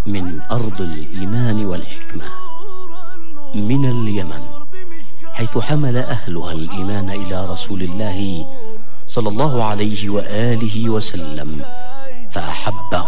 من أرض الإيمان والحكمة، من اليمن، حيث حمل أهلها الإيمان إلى رسول الله صلى الله عليه وآله وسلم فأحبه